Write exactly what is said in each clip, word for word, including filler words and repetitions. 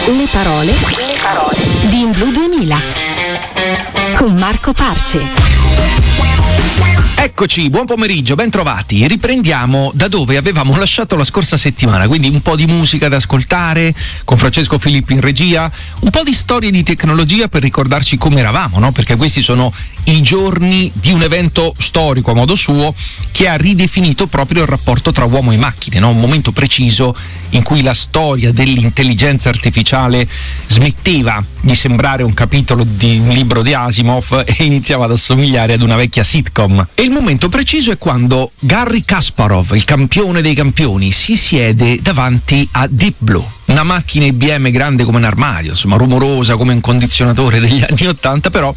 Le parole, le parole di In Blu duemila con Marco Parce. Eccoci, buon pomeriggio, ben trovati. Riprendiamo da dove avevamo lasciato la scorsa settimana, quindi un po' di musica da ascoltare con Francesco Filippi in regia, un po' di storie di tecnologia per ricordarci come eravamo, no? Perché questi sono i giorni di un evento storico a modo suo che ha ridefinito proprio il rapporto tra uomo e macchine, no? Un momento preciso in cui la storia dell'intelligenza artificiale smetteva di sembrare un capitolo di un libro di Asimov e iniziava ad assomigliare ad una vecchia sitcom. E il momento preciso è quando Garry Kasparov, il campione dei campioni, si siede davanti a Deep Blue, una macchina I B M grande come un armadio, insomma rumorosa come un condizionatore degli anni ottanta, però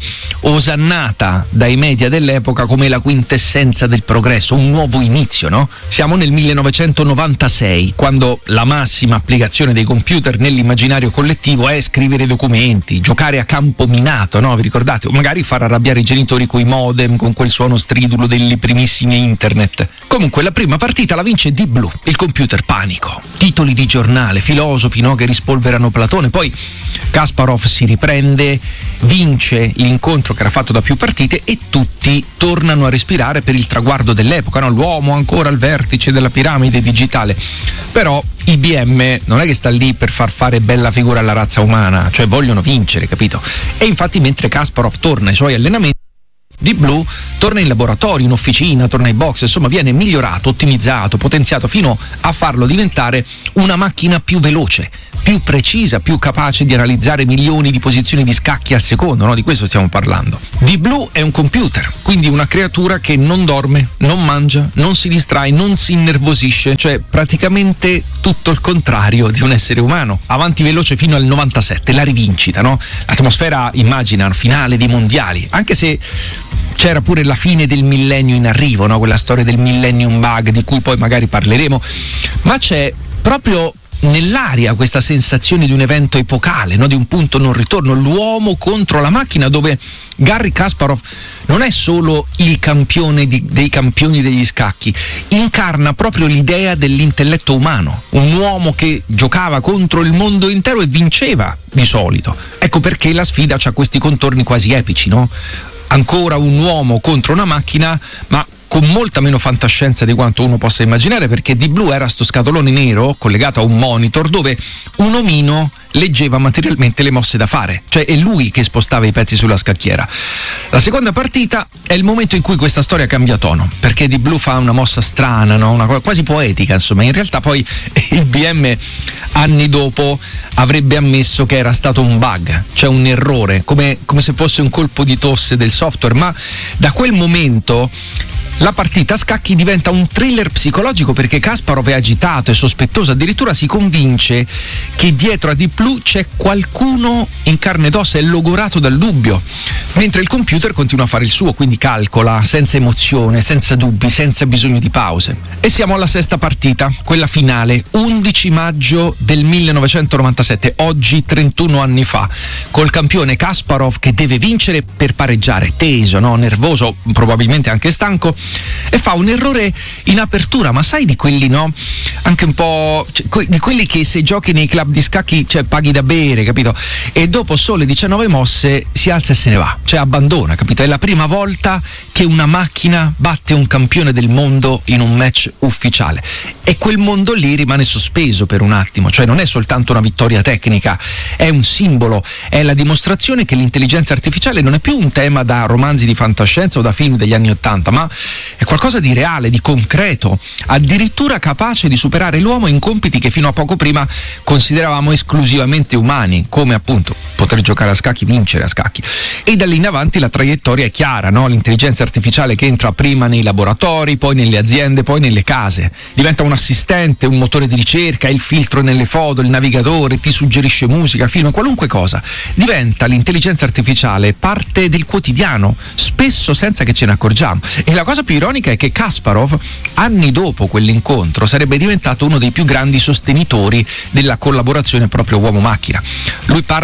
osannata dai media dell'epoca come la quintessenza del progresso, un nuovo inizio, no? Siamo nel millenovecentonovantasei, quando la massima applicazione dei computer nell'immaginario collettivo è scrivere documenti, giocare a campo minato, no? Vi ricordate? O magari far arrabbiare i genitori coi modem con quel suono stridulo delle primissime internet. Comunque la prima partita la vince Deep Blue, il computer panico, titoli di giornale, filosofi, no, che rispolverano Platone. Poi Kasparov si riprende, vince l'incontro che era fatto da più partite e tutti tornano a respirare per il traguardo dell'epoca, no? L'uomo ancora al vertice della piramide digitale. Però I B M non è che sta lì per far fare bella figura alla razza umana, cioè vogliono vincere, capito? E infatti mentre Kasparov torna ai suoi allenamenti, Deep Blue torna in laboratorio, in officina, torna ai box, insomma viene migliorato, ottimizzato, potenziato fino a farlo diventare una macchina più veloce, più precisa, più capace di analizzare milioni di posizioni di scacchi al secondo, no? Di questo stiamo parlando. Deep Blue è un computer, quindi una creatura che non dorme, non mangia, non si distrae, non si innervosisce, cioè praticamente tutto il contrario di un essere umano. Avanti veloce fino al novantasette, la rivincita, no? L'atmosfera immagina finale dei mondiali, anche se c'era pure la fine del millennio in arrivo, no? Quella storia del millennium bug di cui poi magari parleremo, ma c'è proprio nell'aria questa sensazione di un evento epocale, no? Di un punto non ritorno, l'uomo contro la macchina, dove Garry Kasparov non è solo il campione di, dei campioni degli scacchi, incarna proprio l'idea dell'intelletto umano, un uomo che giocava contro il mondo intero e vinceva di solito. Ecco perché la sfida ha questi contorni quasi epici, no? Ancora un uomo contro una macchina, ma con molta meno fantascienza di quanto uno possa immaginare, perché Deep Blue era sto scatolone nero collegato a un monitor dove un omino leggeva materialmente le mosse da fare, cioè è lui che spostava i pezzi sulla scacchiera. La seconda partita è il momento in cui questa storia cambia tono, perché Deep Blue fa una mossa strana, no? Una cosa quasi poetica, insomma. In realtà poi il B M anni dopo avrebbe ammesso che era stato un bug, cioè un errore, come, come se fosse un colpo di tosse del software, ma da quel momento la partita a scacchi diventa un thriller psicologico, perché Kasparov è agitato e sospettoso, addirittura si convince che dietro a Deep Blue c'è qualcuno in carne ed ossa, è logorato dal dubbio, mentre il computer continua a fare il suo, quindi calcola senza emozione, senza dubbi, senza bisogno di pause. E siamo alla sesta partita, quella finale, undici maggio del millenovecentonovantasette, oggi trentuno anni fa, col campione Kasparov che deve vincere per pareggiare, teso, no? Nervoso, probabilmente anche stanco, e fa un errore in apertura, ma sai di quelli, no? Anche un po' cioè, di quelli che se giochi nei club di scacchi, cioè paghi da bere, capito? E dopo sole diciannove mosse si alza e se ne va, cioè abbandona, capito? È la prima volta che una macchina batte un campione del mondo in un match ufficiale, e quel mondo lì rimane sospeso per un attimo, cioè non è soltanto una vittoria tecnica, è un simbolo, è la dimostrazione che l'intelligenza artificiale non è più un tema da romanzi di fantascienza o da film degli anni ottanta, ma è qualcosa di reale, di concreto, addirittura capace di superare l'uomo in compiti che fino a poco prima consideravamo esclusivamente umani, come appunto poter giocare a scacchi, vincere a scacchi. E da lì in avanti la traiettoria è chiara, no? L'intelligenza artificiale che entra prima nei laboratori, poi nelle aziende, poi nelle case, diventa un assistente, un motore di ricerca, il filtro nelle foto, il navigatore, ti suggerisce musica, fino a qualunque cosa. Diventa l'intelligenza artificiale parte del quotidiano, spesso senza che ce ne accorgiamo. E la cosa più ironica è che Kasparov, anni dopo quell'incontro, sarebbe diventato uno dei più grandi sostenitori della collaborazione proprio uomo-macchina. Lui parla di intelligenza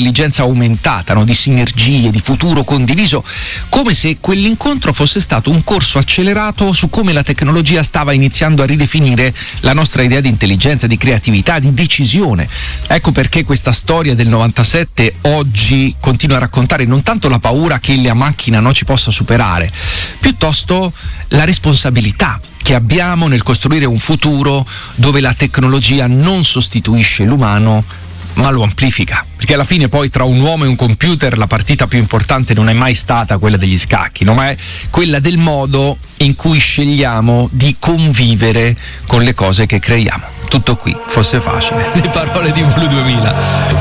intelligenza aumentata, no? Di sinergie, di futuro condiviso, come se quell'incontro fosse stato un corso accelerato su come la tecnologia stava iniziando a ridefinire la nostra idea di intelligenza, di creatività, di decisione. Ecco perché questa storia del novantasette oggi continua a raccontare non tanto la paura che la macchina non ci possa superare, piuttosto la responsabilità che abbiamo nel costruire un futuro dove la tecnologia non sostituisce l'umano ma lo amplifica, perché alla fine poi tra un uomo e un computer la partita più importante non è mai stata quella degli scacchi, no? Ma è quella del modo in cui scegliamo di convivere con le cose che creiamo. Tutto qui, fosse facile. Le parole di Blue duemila.